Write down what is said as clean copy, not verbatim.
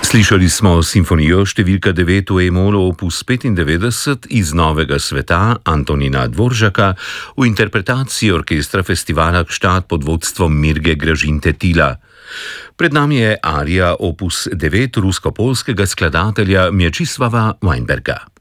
Slišali smo simfonijo številka 9 v E-molu opus 95 iz Novega sveta Antonina Dvoržaka v interpretaciji orkestra festivala Gstaad pod vodstvom Mirge Gražin-Tettila. Pred nami je arija opus 9 rusko-polskega skladatelja Mječisława Weinberga.